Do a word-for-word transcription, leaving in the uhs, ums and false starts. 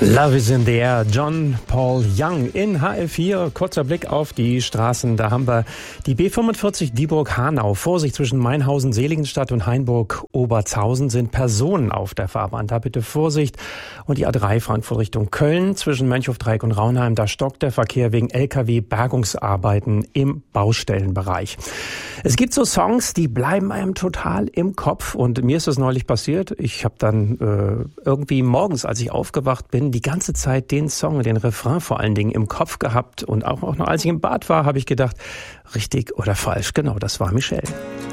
Love is in the air. John Paul Young in H F vier. Kurzer Blick auf die Straßen. Da haben wir die B fünfundvierzig Dieburg-Hanau. Vorsicht, zwischen Mainhausen, Seligenstadt und Hainburg-Obertshausen sind Personen auf der Fahrbahn. Da bitte Vorsicht. Und die A drei Frankfurt Richtung Köln zwischen Mönchhofdreieck und Raunheim. Da stockt der Verkehr wegen L K W-Bergungsarbeiten im Baustellenbereich. Es gibt so Songs, die bleiben einem total im Kopf. Und mir ist das neulich passiert. Ich habe dann äh, irgendwie morgens, als ich aufgewacht bin, die ganze Zeit den Song, den Refrain vor allen Dingen im Kopf gehabt. Und auch, auch noch als ich im Bad war, habe ich gedacht, richtig oder falsch. Genau, das war Michelle.